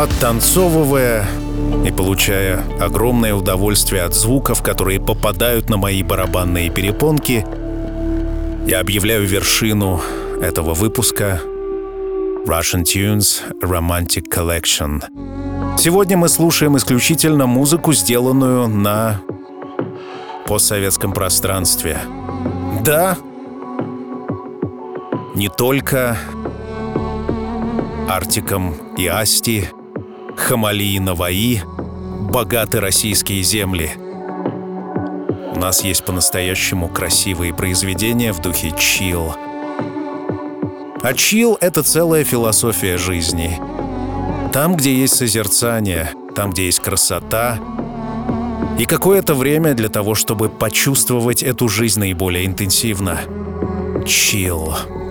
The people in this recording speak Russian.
Подтанцовывая и получая огромное удовольствие от звуков, которые попадают на мои барабанные перепонки, я объявляю вершину этого выпуска Russian Tunes Romantic Collection. Сегодня мы слушаем исключительно музыку, сделанную на постсоветском пространстве. Да, не только Артиком и Асти, Хамали и Наваи богаты российские земли. У нас есть по-настоящему красивые произведения в духе чилл. А чилл — это целая философия жизни. Там, где есть созерцание, там, где есть красота, и какое-то время для того, чтобы почувствовать эту жизнь наиболее интенсивно. Чилл.